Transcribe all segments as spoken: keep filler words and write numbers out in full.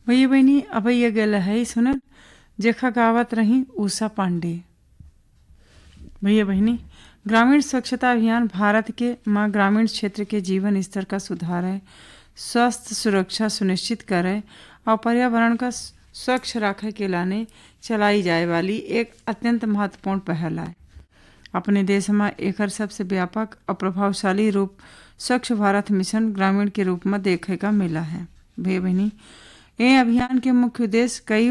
भैया बहनी अब ये गल है सुनन जेखा गावत रही उषा पांडे। भैया बहनी ग्रामीण स्वच्छता अभियान भारत के माँ ग्रामीण क्षेत्र के जीवन स्तर का सुधार है, स्वास्थ्य सुरक्षा सुनिश्चित करे और पर्यावरण का स्वच्छ रखे के लाने चलाई जाए वाली एक अत्यंत महत्वपूर्ण पहल है। अपने देश में एक सबसे व्यापक और प्रभावशाली रूप स्वच्छ भारत मिशन ग्रामीण के रूप में देखे का मिला है। भैया बहनी ये अभियान के मुख्य उद्देश्य कई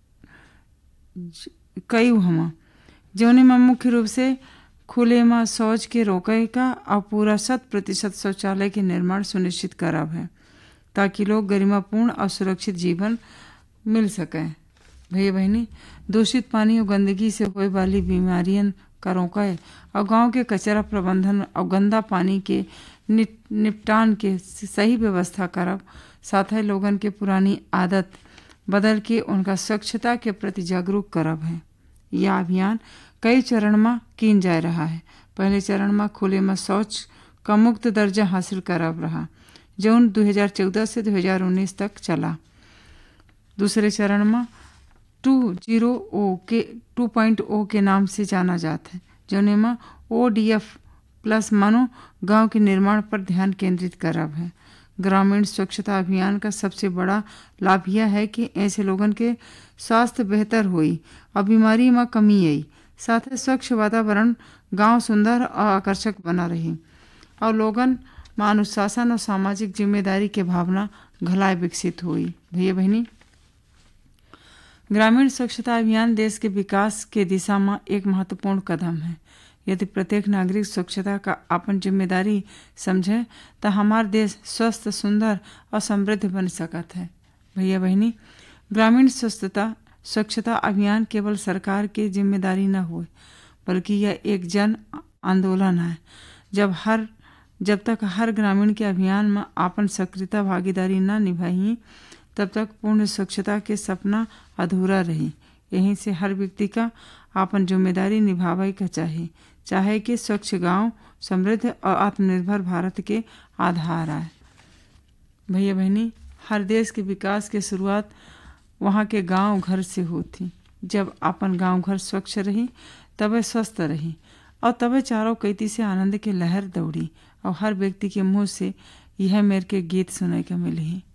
कई हम जौने में मुख्य रूप से खुले में शौच के रोके का और पूरा शत प्रतिशत शौचालय के निर्माण सुनिश्चित करब है ताकि लोग गरिमापूर्ण और सुरक्षित जीवन मिल सके। भैया बहनी दूषित पानी और गंदगी से होने वाली बीमारियों का रोके और गांव के कचरा प्रबंधन और गंदा पानी के निपटान के सही व्यवस्था करब, साथ ही लोगन के पुरानी आदत बदल के उनका स्वच्छता के प्रति जागरूक करब है। यह अभियान कई चरण में किन जा रहा है। पहले चरण में खुले में शौच का मुक्त दर्जा हासिल करब रहा जौन दो हज़ार चौदह से दो हज़ार उन्नीस तक चला। दूसरे चरण में टू जीरो ओ के टू पॉइंट ओ के नाम से जाना जाता है जौने में ओ डी एफ प्लस मानो गांव के निर्माण पर ध्यान केंद्रित करब है। ग्रामीण स्वच्छता अभियान का सबसे बड़ा लाभ यह है कि ऐसे लोगन के स्वास्थ्य बेहतर हुई और बीमारी में कमी आई, साथ ही स्वच्छ वातावरण गांव सुंदर और आकर्षक बना रही और लोगन में अनुशासन और सामाजिक जिम्मेदारी के भावना घलाय विकसित हुई। भैया बहनी ग्रामीण स्वच्छता अभियान देश के विकास के दिशा में एक महत्वपूर्ण कदम है। यदि प्रत्येक नागरिक स्वच्छता का अपन जिम्मेदारी समझे तो हमार देश स्वस्थ सुंदर और समृद्ध बन सकता है। भैया बहनी ग्रामीण स्वच्छता स्वच्छता अभियान केवल सरकार की जिम्मेदारी न हो बल्कि यह एक जन आंदोलन है। जब हर जब तक हर ग्रामीण के अभियान में अपन सक्रियता भागीदारी न निभाई तब तक पूर्ण स्वच्छता के सपना अधूरा रही। यहीं से हर व्यक्ति का अपन जिम्मेदारी निभावे का चाहिए, चाहे कि स्वच्छ गांव समृद्ध और आत्मनिर्भर भारत के आधार है। भैया बहनी हर देश के विकास की शुरुआत वहाँ के गांव घर से होती। जब अपन गांव घर स्वच्छ रही तबे स्वस्थ रही और तबे चारों कैती से आनंद के लहर दौड़ी और हर व्यक्ति के मुंह से यह मेरे के गीत सुने के मिले।